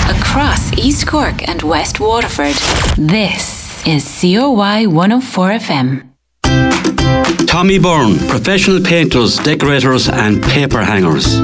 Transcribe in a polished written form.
across East Cork and West Waterford. This is COY 104 FM. Tommy Byrne, professional painters, decorators and paper hangers.